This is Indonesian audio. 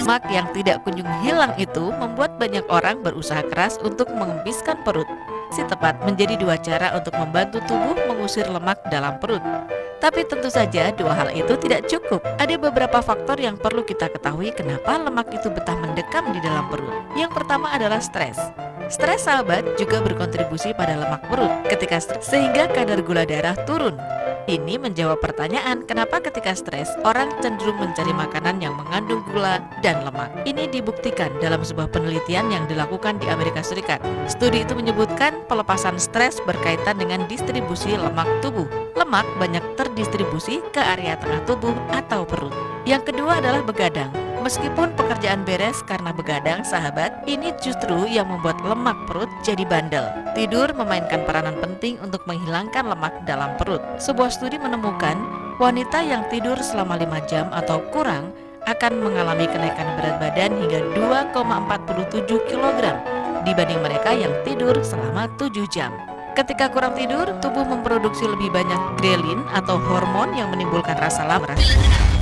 Lemak yang tidak kunjung hilang itu membuat banyak orang berusaha keras untuk mengempiskan perut. Si tepat menjadi dua cara untuk membantu tubuh mengusir lemak dalam perut. Tapi tentu saja dua hal itu tidak cukup. Ada beberapa faktor yang perlu kita ketahui kenapa lemak itu betah mendekam di dalam perut. Yang pertama adalah stres. Stres, sahabat, juga berkontribusi pada lemak perut ketika stres, sehingga kadar gula darah turun. Ini menjawab pertanyaan kenapa ketika stres orang cenderung mencari makanan yang mengandung gula dan lemak. Ini dibuktikan dalam sebuah penelitian yang dilakukan di Amerika Serikat. Studi itu menyebutkan pelepasan stres berkaitan dengan distribusi lemak tubuh. Lemak banyak terdistribusi ke area tengah tubuh atau perut. Yang kedua adalah begadang. Meskipun pekerjaan beres karena begadang, sahabat, ini justru yang membuat lemak perut jadi bandel. Tidur memainkan peranan penting untuk menghilangkan lemak dalam perut. Sebuah studi menemukan wanita yang tidur selama 5 jam atau kurang akan mengalami kenaikan berat badan hingga 2,47 kg dibanding mereka yang tidur selama 7 jam. Ketika kurang tidur, tubuh memproduksi lebih banyak grelin atau hormon yang menimbulkan rasa lapar.